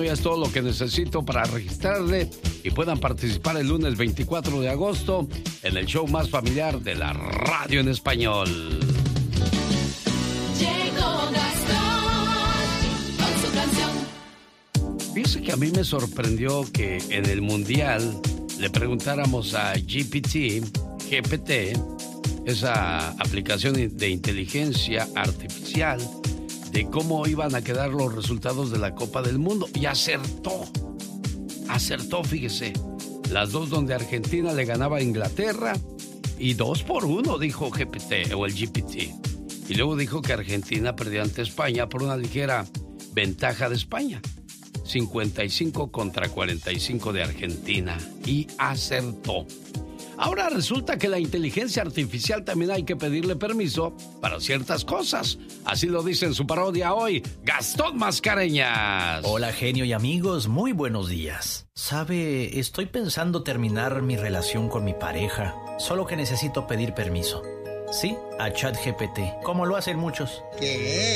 ya es todo lo que necesito para registrarle y puedan participar el lunes 24 de agosto en el show más familiar de la radio en español. Llegó Gastón con su canción. Fíjese que a mí me sorprendió que en el Mundial le preguntáramos a GPT, esa aplicación de inteligencia artificial, de cómo iban a quedar los resultados de la Copa del Mundo. Y acertó, fíjese. Las dos donde Argentina le ganaba a Inglaterra y 2-1, dijo GPT o el GPT. Y luego dijo que Argentina perdía ante España por una ligera ventaja de España. 55 contra 45 de Argentina. Y acertó. Ahora resulta que la inteligencia artificial también hay que pedirle permiso para ciertas cosas. Así lo dice en su parodia hoy, Gastón Mascareñas. Hola, genio y amigos, muy buenos días. Sabe, estoy pensando terminar mi relación con mi pareja, solo que necesito pedir permiso. Sí, a ChatGPT, como lo hacen muchos. ¿Qué?